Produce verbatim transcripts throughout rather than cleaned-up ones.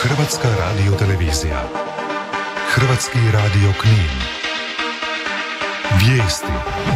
Hrvatska radiotelevizija. Hrvatski radio Knin. Vijesti.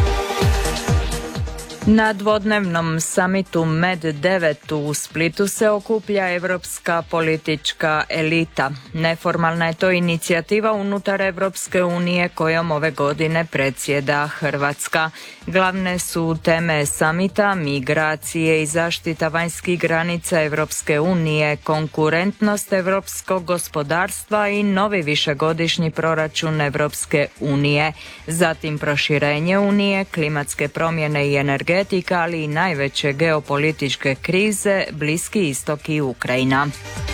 Na dvodnevnom samitu Med devet u Splitu se okuplja evropska politička elita. Neformalna je to inicijativa unutar Evropske unije kojom ove godine predsjeda Hrvatska. Glavne su teme samita migracije i zaštita vanjskih granica Evropske unije, konkurentnost evropskog gospodarstva i novi višegodišnji proračun Evropske unije. Zatim proširenje unije, klimatske promjene i energetika, ali i najveće geopolitičke krize, Bliski istok i Ukrajina.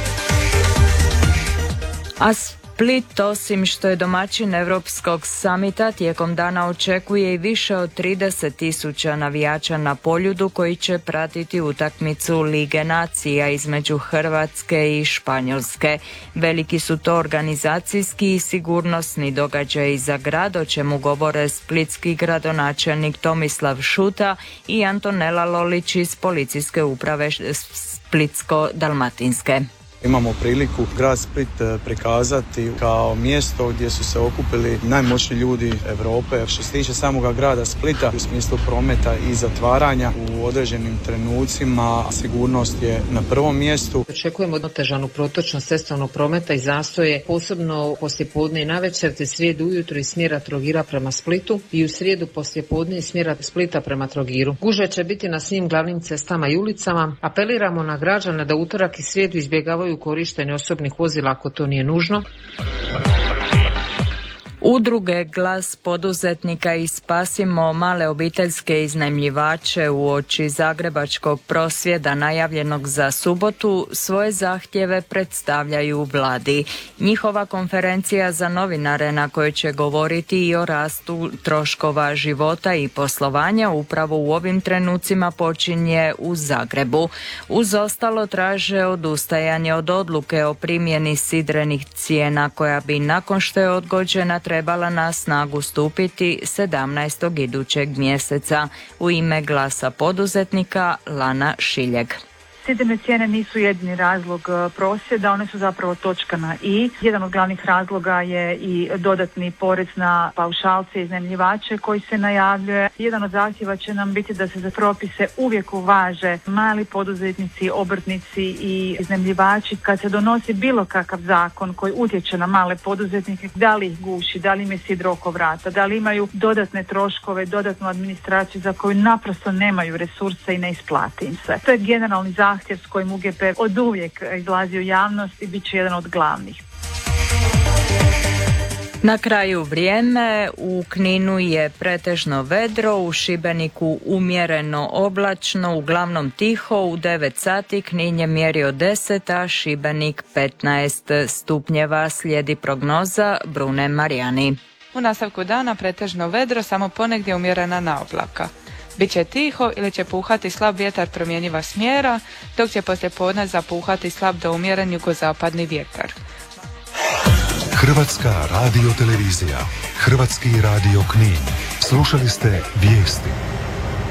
A Split, osim što je domaćin Europskog samita, tijekom dana očekuje i više od trideset tisuća navijača na Poljudu koji će pratiti utakmicu Lige nacija između Hrvatske i Španjolske. Veliki su to organizacijski i sigurnosni događaji za grad, o čemu govore splitski gradonačelnik Tomislav Šuta i Antonela Lolić iz policijske uprave Splitsko-dalmatinske. Imamo priliku grad Split prikazati kao mjesto gdje su se okupili najmoćniji ljudi Europe. Što se tiče samoga grada Splita, u smislu prometa i zatvaranja u određenim trenucima, sigurnost je na prvom mjestu. Očekujemo otežanu protočnost cestovnog prometa i zastoje, posebno poslijepodne i navečer, te srijedu ujutro iz smjera Trogira prema Splitu i u srijedu poslijepodne iz smjera Splita prema Trogiru. Gužve će biti na svim glavnim cestama i ulicama. Apeliramo na građane da utorak i srijedu izbjegavaju korištenje osobnih vozila ako to nije nužno. Udruge Glas poduzetnika i Spasimo male obiteljske iznajmljivače uoči zagrebačkog prosvjeda najavljenog za subotu svoje zahtjeve predstavljaju vladi. Njihova konferencija za novinare na kojoj će govoriti i o rastu troškova života i poslovanja upravo u ovim trenucima počinje u Zagrebu. Uz ostalo traže odustajanje od odluke o primjeni sidrenih cijena koja bi nakon što je odgođena trebala na snagu stupiti sedamnaestog idućeg mjeseca. U ime Glasa poduzetnika Lana Šiljeg. Sidrene cijene nisu jedini razlog prosvjeda, one su zapravo točka na i. Jedan od glavnih razloga je i dodatni porez na paušalce i iznajmljivače koji se najavljuje. Jedan od zahtjeva će nam biti da se za propise uvijek uvaže mali poduzetnici, obrtnici i iznajmljivači. Kad se donosi bilo kakav zakon koji utječe na male poduzetnike, da li ih guši, da li im je sidro oko vrata, da li imaju dodatne troškove, dodatnu administraciju za koju naprosto nemaju resurse i ne isplati im se. To je generalni zahtjev zahtjev s kojim U G P oduvijek izlazi u javnost i bit će jedan od glavnih. Na kraju vrijeme, u Kninu je pretežno vedro, u Šibeniku umjereno oblačno, uglavnom tiho, u devet sati Knin je mjerio deset, a Šibenik petnaest stupnjeva, slijedi prognoza Brune Marijani. U nastavku dana pretežno vedro, samo ponegdje umjerena na oblaka. Biće tiho ili će puhati slab vjetar promjenjiva smjera, dok će poslijepodne zapuhati slab do umjeren jugozapadni vjetar. Hrvatska radiotelevizija. Hrvatski radio Knin. Slušali ste vijesti.